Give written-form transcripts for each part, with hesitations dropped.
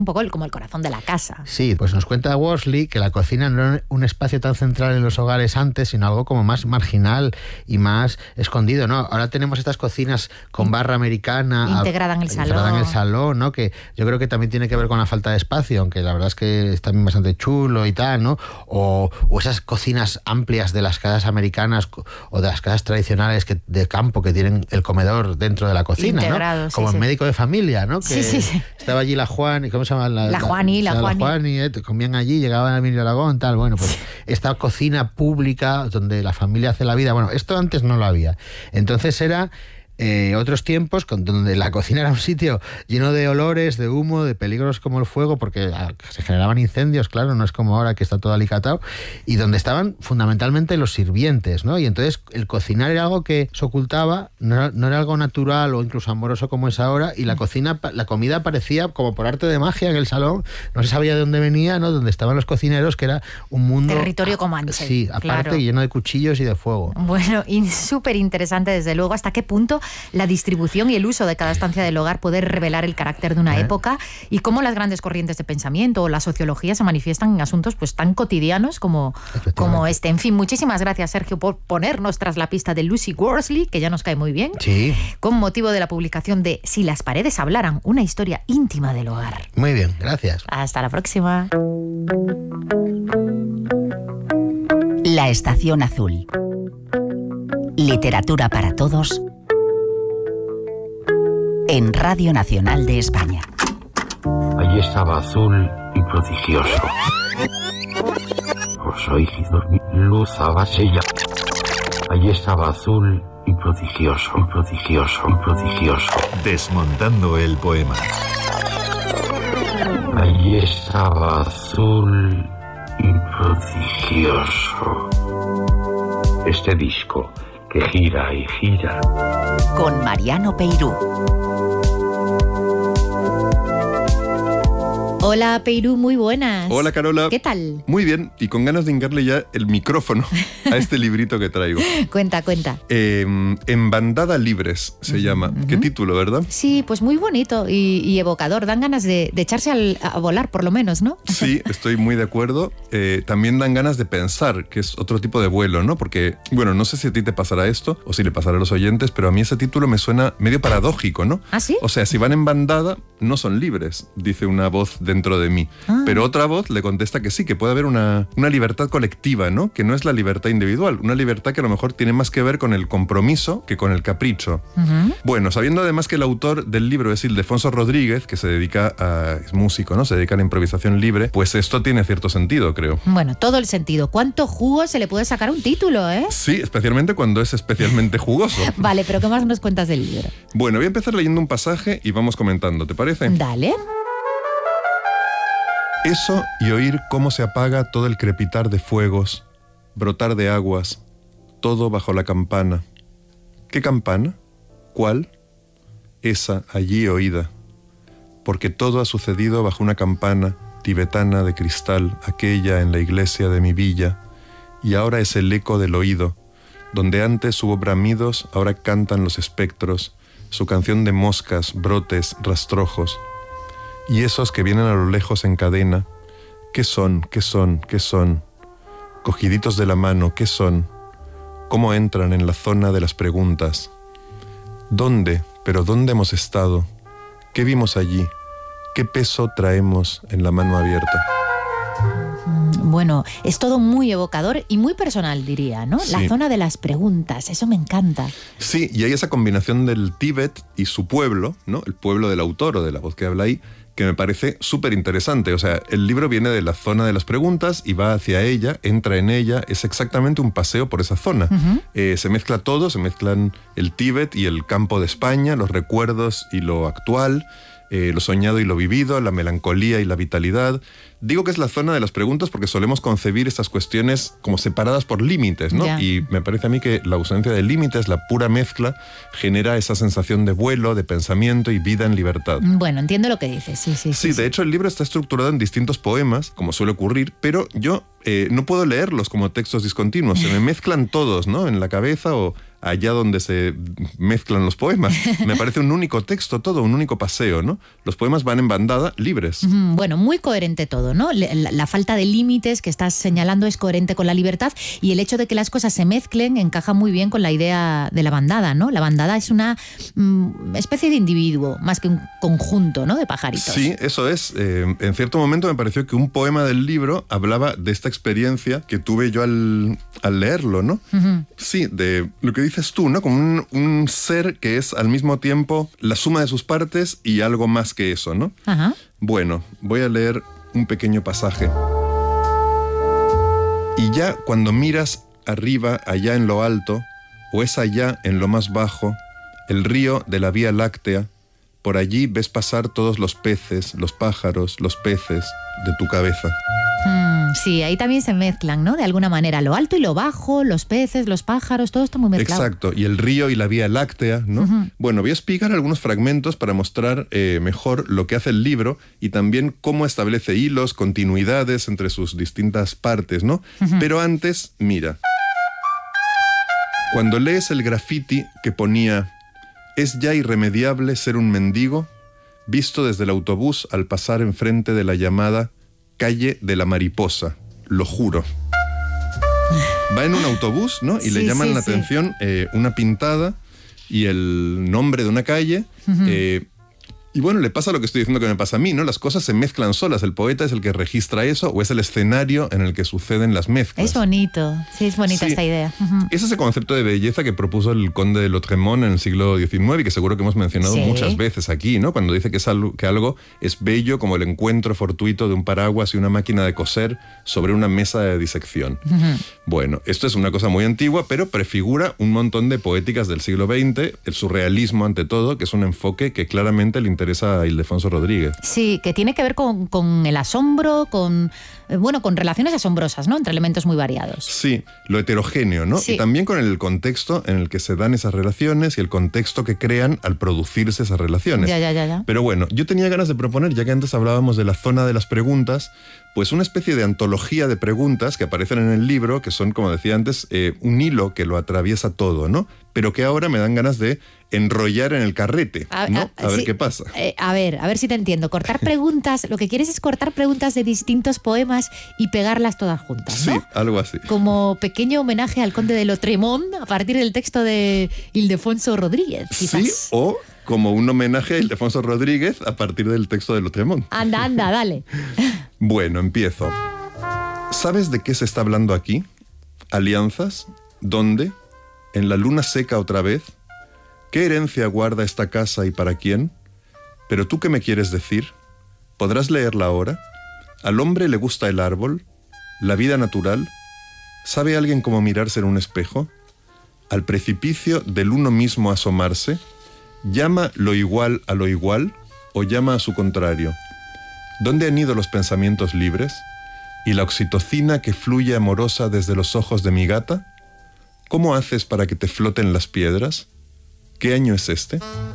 un poco como el corazón de la casa. Sí, pues nos cuenta Worsley que la cocina no era un espacio tan central en los hogares antes, sino algo como más marginal y más escondido, ¿no? Ahora tenemos estas cocinas con barra americana integrada en el salón, ¿no? Que yo creo que también tiene que ver con la falta de espacio, aunque la verdad es que es también bastante chulo y tal, ¿no? O esas cocinas amplias de las casas americanas o de las casas tradicionales de campo que tienen el comedor dentro de la cocina, integrado, ¿no? Como en Médico de Familia, ¿no? Que sí. estaba allí la Juan, ¿cómo se llama? La Juani, comían allí, llegaban a Emilio Aragón, tal, bueno, pues esta cocina pública donde la familia hace la vida, bueno, esto antes no lo había. Entonces era otros tiempos donde la cocina era un sitio lleno de olores, de humo, de peligros como el fuego, porque se generaban incendios, claro, no es como ahora que está todo alicatado, y donde estaban fundamentalmente los sirvientes, ¿no? Y entonces el cocinar era algo que se ocultaba, no era algo natural o incluso amoroso como es ahora, y la comida aparecía como por arte de magia en el salón, no se sabía de dónde venía, ¿no? Donde estaban los cocineros, que era un mundo... Territorio Comanche. Sí, aparte, claro. Lleno de cuchillos y de fuego. Bueno, y súper interesante, desde luego, hasta qué punto la distribución y el uso de cada estancia del hogar puede revelar el carácter de una época y cómo las grandes corrientes de pensamiento o la sociología se manifiestan en asuntos pues tan cotidianos como este. En fin, muchísimas gracias, Sergio, por ponernos tras la pista de Lucy Worsley, que ya nos cae muy bien, con motivo de la publicación de Si las paredes hablaran, una historia íntima del hogar. Muy bien, gracias. Hasta la próxima. La Estación Azul. Literatura para todos en Radio Nacional de España. Allí estaba azul y prodigioso. Os oí dormir, luz abasella. Allí estaba azul y prodigioso, prodigioso, prodigioso. Desmontando el poema. Allí estaba azul y prodigioso. Este disco que gira y gira. Con Mariano Peirú. Hola, Peirú, muy buenas. Hola, Carola. ¿Qué tal? Muy bien, y con ganas de hincarle ya el micrófono a este librito que traigo. Cuenta. En bandada libres se llama. Qué título, ¿verdad? Sí, pues muy bonito y evocador. Dan ganas de echarse a volar, por lo menos, ¿no? Sí, estoy muy de acuerdo. También dan ganas de pensar, que es otro tipo de vuelo, ¿no? Porque, bueno, no sé si a ti te pasará esto o si le pasará a los oyentes, pero a mí ese título me suena medio paradójico, ¿no? ¿Ah, sí? O sea, si van en bandada, no son libres, dice una voz dentro de mí. Pero otra voz le contesta que sí, que puede haber una libertad colectiva, ¿no? Que no es la libertad individual, una libertad que a lo mejor tiene más que ver con el compromiso que con el capricho. Bueno, sabiendo además que el autor del libro es Ildefonso Rodríguez, que es músico, ¿no? Se dedica a la improvisación libre, pues esto tiene cierto sentido, creo. Bueno, todo el sentido. ¿Cuánto jugo se le puede sacar a un título, eh? Sí, especialmente cuando es especialmente jugoso. Vale, pero ¿qué más nos cuentas del libro? Bueno, voy a empezar leyendo un pasaje y vamos comentando, ¿te parece? Dale. Eso y oír cómo se apaga todo el crepitar de fuegos, brotar de aguas, todo bajo la campana. ¿Qué campana? ¿Cuál? Esa allí oída. Porque todo ha sucedido bajo una campana tibetana de cristal, aquella en la iglesia de mi villa, y ahora es el eco del oído. Donde antes hubo bramidos, ahora cantan los espectros, su canción de moscas, brotes, rastrojos. Y esos que vienen a lo lejos en cadena, ¿qué son? ¿Qué son? ¿Qué son? Cogiditos de la mano, ¿qué son? ¿Cómo entran en la zona de las preguntas? ¿Dónde? ¿Pero dónde hemos estado? ¿Qué vimos allí? ¿Qué peso traemos en la mano abierta? Bueno, es todo muy evocador y muy personal, diría, ¿no? Sí. La zona de las preguntas, eso me encanta. Sí, y hay esa combinación del Tíbet y su pueblo, ¿no? El pueblo del autor o de la voz que habla ahí, que me parece súper interesante. O sea, el libro viene de la zona de las preguntas y va hacia ella, entra en ella, es exactamente un paseo por esa zona. Se mezcla todo, se mezclan el Tíbet y el campo de España, los recuerdos y lo actual, lo soñado y lo vivido, la melancolía y la vitalidad. Digo que es la zona de las preguntas porque solemos concebir estas cuestiones como separadas por límites, ¿no? Ya. Y me parece a mí que la ausencia de límites, la pura mezcla, genera esa sensación de vuelo, de pensamiento y vida en libertad. Bueno, entiendo lo que dices, sí. De hecho el libro está estructurado en distintos poemas, como suele ocurrir, pero yo no puedo leerlos como textos discontinuos, se me mezclan todos, ¿no? En la cabeza o allá donde se mezclan los poemas. Me parece un único texto todo, un único paseo, ¿no? Los poemas van en bandada libres. Bueno, muy coherente todo, ¿no? La falta de límites que estás señalando es coherente con la libertad, y el hecho de que las cosas se mezclen encaja muy bien con la idea de la bandada, ¿no? La bandada es una especie de individuo, más que un conjunto, ¿no?, de pajaritos. Sí, eso es. En cierto momento me pareció que un poema del libro hablaba de esta experiencia que tuve yo al leerlo, ¿no? Sí, de lo que dices tú, ¿no? Como un ser que es al mismo tiempo la suma de sus partes y algo más que eso, ¿no? Ajá. Bueno, voy a leer un pequeño pasaje. Y ya cuando miras arriba, allá en lo alto, o es allá en lo más bajo, el río de la Vía Láctea, por allí ves pasar todos los peces, los pájaros, los peces de tu cabeza. Sí, ahí también se mezclan, ¿no? De alguna manera, lo alto y lo bajo, los peces, los pájaros, todo está muy mezclado. Exacto, y el río y la Vía Láctea, ¿no? Bueno, voy a explicar algunos fragmentos para mostrar mejor lo que hace el libro y también cómo establece hilos, continuidades entre sus distintas partes, ¿no? Pero antes, mira. Cuando lees el graffiti que ponía «Es ya irremediable ser un mendigo», visto desde el autobús al pasar enfrente de la llamada Calle de la Mariposa, lo juro. Va en un autobús, ¿no? Y le llaman la atención una pintada y el nombre de una calle. Y bueno, le pasa lo que estoy diciendo que me pasa a mí, ¿no? Las cosas se mezclan solas. El poeta es el que registra eso o es el escenario en el que suceden las mezclas. Es bonito. Sí, es bonita esta idea. Es ese concepto de belleza que propuso el conde de Lautréamont en el siglo XIX y que seguro que hemos mencionado muchas veces aquí, ¿no? Cuando dice que algo es bello como el encuentro fortuito de un paraguas y una máquina de coser sobre una mesa de disección. Bueno, esto es una cosa muy antigua, pero prefigura un montón de poéticas del siglo XX, el surrealismo ante todo, que es un enfoque que claramente le interesa a Ildefonso Rodríguez. Sí, que tiene que ver con el asombro, con relaciones asombrosas, ¿no? Entre elementos muy variados. Sí, lo heterogéneo, ¿no? Sí. Y también con el contexto en el que se dan esas relaciones y el contexto que crean al producirse esas relaciones. Ya. Pero bueno, yo tenía ganas de proponer, ya que antes hablábamos de la zona de las preguntas, pues una especie de antología de preguntas que aparecen en el libro, que son, como decía antes, un hilo que lo atraviesa todo, ¿no? Pero que ahora me dan ganas de enrollar en el carrete, ¿no? A ver qué pasa. A ver si te entiendo. Cortar preguntas, lo que quieres es cortar preguntas de distintos poemas y pegarlas todas juntas, ¿no? Sí, algo así. Como pequeño homenaje al conde de Lautréamont a partir del texto de Ildefonso Rodríguez, quizás. Sí, o como un homenaje a Ildefonso Rodríguez a partir del texto de Lautréamont. Anda, dale. Bueno, empiezo. ¿Sabes de qué se está hablando aquí? ¿Alianzas? ¿Dónde? ¿En la luna seca otra vez? ¿Qué herencia guarda esta casa y para quién? ¿Pero tú qué me quieres decir? ¿Podrás leerla ahora? ¿Al hombre le gusta el árbol? ¿La vida natural? ¿Sabe alguien cómo mirarse en un espejo? ¿Al precipicio del uno mismo asomarse? ¿Llama lo igual a lo igual o llama a su contrario? ¿Dónde han ido los pensamientos libres? ¿Y la oxitocina que fluye amorosa desde los ojos de mi gata? ¿Cómo haces para que te floten las piedras? ¿Qué año es este?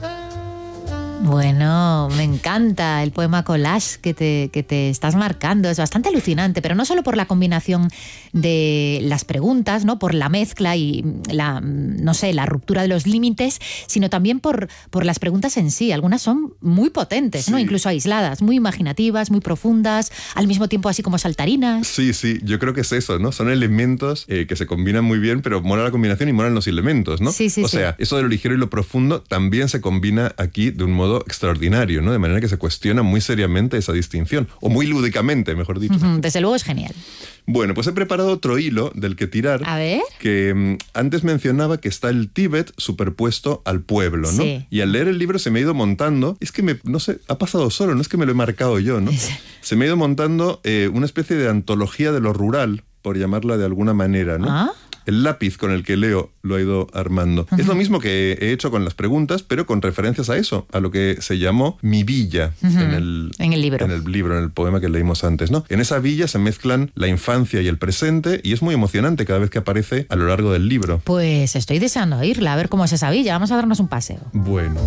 Bueno, me encanta el poema collage que te estás marcando. Es bastante alucinante, pero no solo por la combinación de las preguntas, ¿no? Por la mezcla y la ruptura de los límites, sino también por las preguntas en sí. Algunas son muy potentes, ¿no? Incluso aisladas, muy imaginativas, muy profundas, al mismo tiempo así como saltarinas. Sí, yo creo que es eso, ¿no? Son elementos que se combinan muy bien, pero mola la combinación y molan los elementos, ¿no? Sí. O sea, eso de lo ligero y lo profundo también se combina aquí de un modo extraordinario, ¿no? De manera que se cuestiona muy seriamente esa distinción, o muy lúdicamente, mejor dicho. Desde luego es genial. Bueno, pues he preparado otro hilo del que tirar. A ver. Que antes mencionaba que está el Tíbet superpuesto al pueblo, ¿no? Sí. Y al leer el libro se me ha ido montando, es que ha pasado solo, no es que me lo he marcado yo, ¿no? Se me ha ido montando una especie de antología de lo rural, por llamarla de alguna manera, ¿no? ¿Ah? El lápiz con el que leo lo ha ido armando. Es lo mismo que he hecho con las preguntas, pero con referencias a eso, a lo que se llamó Mi Villa en el libro. En el poema que leímos antes, ¿no? En esa villa se mezclan la infancia y el presente y es muy emocionante cada vez que aparece a lo largo del libro. Pues estoy deseando irla, a ver cómo es esa villa. Vamos a darnos un paseo. Bueno.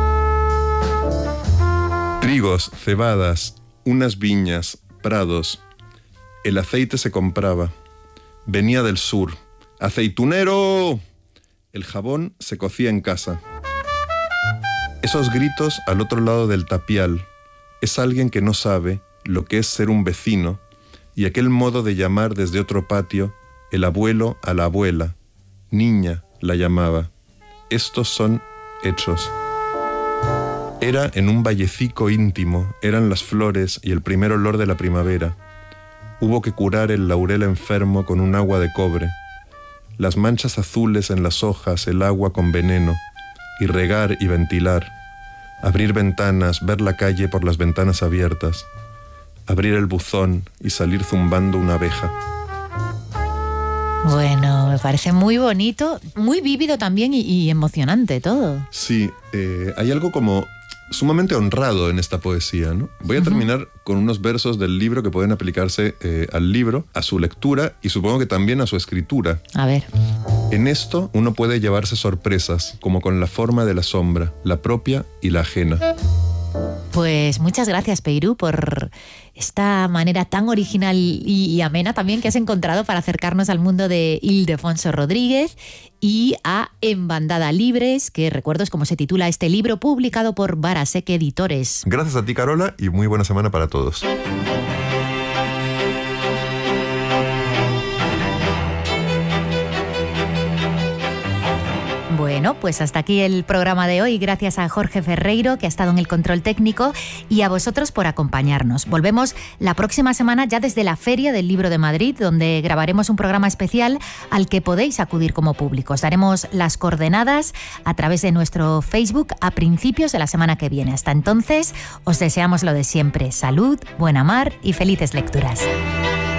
Trigos, cebadas, unas viñas, prados. El aceite se compraba. Venía del sur. ¡Aceitunero! El jabón se cocía en casa. Esos gritos al otro lado del tapial es alguien que no sabe lo que es ser un vecino y aquel modo de llamar desde otro patio el abuelo a la abuela. Niña la llamaba. Estos son hechos. Era en un vallecico íntimo, eran las flores y el primer olor de la primavera. Hubo que curar el laurel enfermo con un agua de cobre. Las manchas azules en las hojas, el agua con veneno. Y regar y ventilar. Abrir ventanas, ver la calle por las ventanas abiertas. Abrir el buzón y salir zumbando una abeja. Bueno, me parece muy bonito, muy vívido también y emocionante todo. Sí, hay algo como sumamente honrado en esta poesía, ¿no? Voy a terminar con unos versos del libro que pueden aplicarse al libro, a su lectura y supongo que también a su escritura. A ver. En esto uno puede llevarse sorpresas, como con la forma de la sombra, la propia y la ajena. Pues muchas gracias, Peirú, por esta manera tan original y amena también que has encontrado para acercarnos al mundo de Ildefonso Rodríguez y a En Bandada Libres, que recuerdo es como se titula este libro publicado por Barasek Editores. Gracias a ti, Carola, y muy buena semana para todos. Bueno, pues hasta aquí el programa de hoy. Gracias a Jorge Ferreiro, que ha estado en el control técnico, y a vosotros por acompañarnos. Volvemos la próxima semana ya desde la Feria del Libro de Madrid, donde grabaremos un programa especial al que podéis acudir como público. Os daremos las coordenadas a través de nuestro Facebook a principios de la semana que viene. Hasta entonces, os deseamos lo de siempre: salud, buena mar y felices lecturas.